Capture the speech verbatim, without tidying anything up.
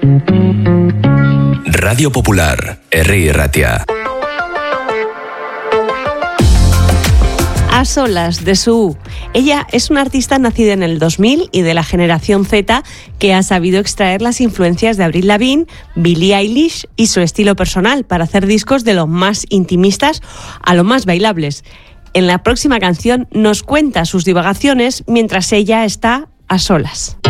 Radio Popular, Herri Ratia. A solas, de Su. Ella es una artista nacida en el dos mil y de la generación Z que ha sabido extraer las influencias de Avril Lavigne, Billie Eilish y su estilo personal para hacer discos de los más intimistas a los más bailables. En la próxima canción nos cuenta sus divagaciones mientras ella está a solas.